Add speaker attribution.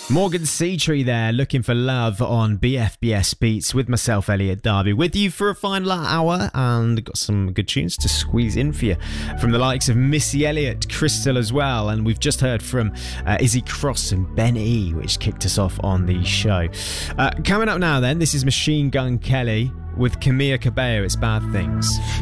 Speaker 1: Morgan Seatree there, Looking for Love on BFBS Beats with myself, Elliot Darby, with you for a final hour, and got some good tunes to squeeze in for you from the likes of Missy Elliott, Crystal as well, and we've just heard from Izzy Cross and Ben E, which kicked us off on the show. Coming up now then, this is Machine Gun Kelly with Camilla Cabello, It's Bad Things.